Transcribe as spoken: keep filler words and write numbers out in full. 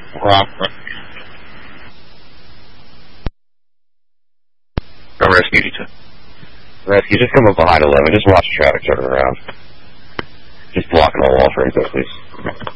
Rob. No, rescue, rescue, just come up behind eleven. Just watch the traffic turn around. Just blocking all walls right there, please.